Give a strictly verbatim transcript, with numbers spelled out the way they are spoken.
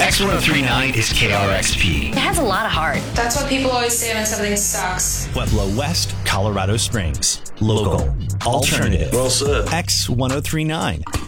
X one oh three point nine is K R X P. It has a lot of heart. That's what people always say when something sucks. Pueblo West, Colorado Springs. Local. Alternative. Well said. X one oh three point nine.